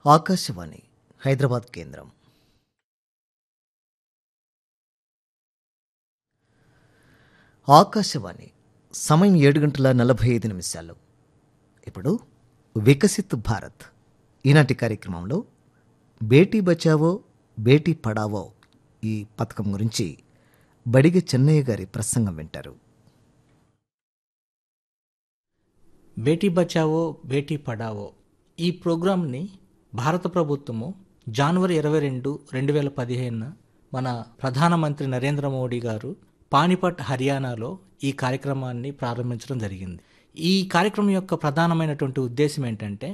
ఆకాశవాణి హైదరాబాద్ కేంద్రం. ఆకాశవాణి సమయం 7:45. ఇప్పుడు వికసిత్ భారత్ ఈనాటి కార్యక్రమంలో బేటీ బచావో బేటీ పడావో ఈ పథకం గురించి బడిగ చెన్నయ్య గారి ప్రసంగం వింటారు. బేటీ బచావో బేటీ పడావో ఈ ప్రోగ్రాంని భారత ప్రభుత్వము జనవరి 22, 2015 మన ప్రధానమంత్రి నరేంద్ర మోడీ గారు పానిపట్, హర్యానాలో ఈ కార్యక్రమాన్ని ప్రారంభించడం జరిగింది. ఈ కార్యక్రమం యొక్క ప్రధానమైనటువంటి ఉద్దేశం ఏంటంటే,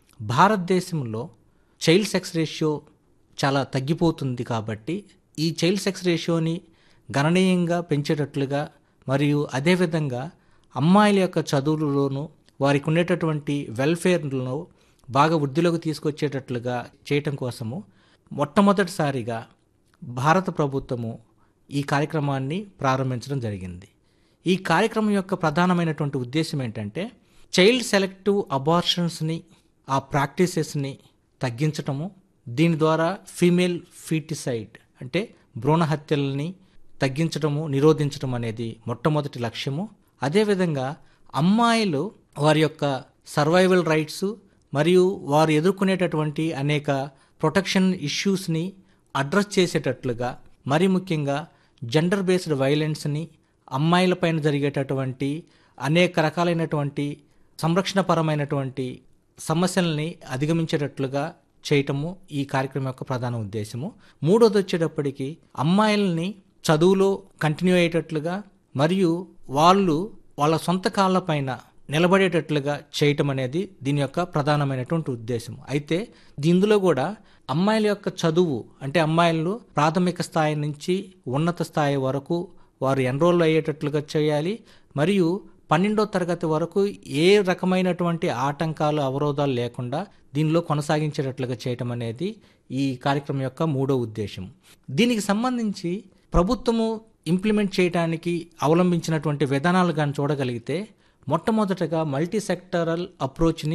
భారతదేశంలో చైల్డ్ సెక్స్ రేషియో చాలా తగ్గిపోతుంది కాబట్టి ఈ చైల్డ్ సెక్స్ రేషియోని గణనీయంగా పెంచేటట్లుగా మరియు అదేవిధంగా అమ్మాయిల యొక్క చదువులలోనూ వారికి ఉండేటటువంటి వెల్ఫేర్లో బాగా వృద్ధిలోకి తీసుకొచ్చేటట్లుగా చేయటం కోసము మొట్టమొదటిసారిగా భారత ప్రభుత్వము ఈ కార్యక్రమాన్ని ప్రారంభించడం జరిగింది. ఈ కార్యక్రమం యొక్క ప్రధానమైనటువంటి ఉద్దేశం ఏంటంటే, చైల్డ్ సెలెక్టివ్ అబార్షన్స్ని, ఆ ప్రాక్టీసెస్ని తగ్గించటము, దీని ద్వారా ఫీమేల్ ఫీటిసైడ్ అంటే భ్రూణ హత్యలని తగ్గించడము, నిరోధించడం అనేది మొట్టమొదటి లక్ష్యము. అదేవిధంగా అమ్మాయిలు వారి యొక్క సర్వైవల్ రైట్స్ మరియు వారు ఎదుర్కొనేటటువంటి అనేక ప్రొటెక్షన్ ఇష్యూస్ని అడ్రస్ చేసేటట్లుగా, మరి ముఖ్యంగా జెండర్ బేస్డ్ వైలెన్స్ని, అమ్మాయిలపైన జరిగేటటువంటి అనేక రకాలైనటువంటి సంరక్షణపరమైనటువంటి సమస్యల్ని అధిగమించేటట్లుగా చేయటము ఈ కార్యక్రమం యొక్క ప్రధాన ఉద్దేశము. మూడోది వచ్చేటప్పటికి అమ్మాయిల్ని చదువులో కంటిన్యూ అయ్యేటట్లుగా మరియు వాళ్ళు వాళ్ళ సొంత కాళ్ళపైన నిలబడేటట్లుగా చేయటం అనేది దీని యొక్క ప్రధానమైనటువంటి ఉద్దేశం. అయితే ఇందులో కూడా అమ్మాయిల యొక్క చదువు అంటే అమ్మాయిలు ప్రాథమిక స్థాయి నుంచి ఉన్నత స్థాయి వరకు వారు ఎన్రోల్ అయ్యేటట్లుగా చేయాలి. మరియు 12వ తరగతి వరకు ఏ రకమైనటువంటి ఆటంకాలు, అవరోధాలు లేకుండా దీనిలో కొనసాగించేటట్లుగా చేయటం అనేది ఈ కార్యక్రమం యొక్క మూడో ఉద్దేశం. దీనికి సంబంధించి ప్రభుత్వము ఇంప్లిమెంట్ చేయడానికి అవలంబించినటువంటి విధానాలు కానీ చూడగలిగితే, మొట్టమొదటగా మల్టీ సెక్టరల్ అప్రోచ్ని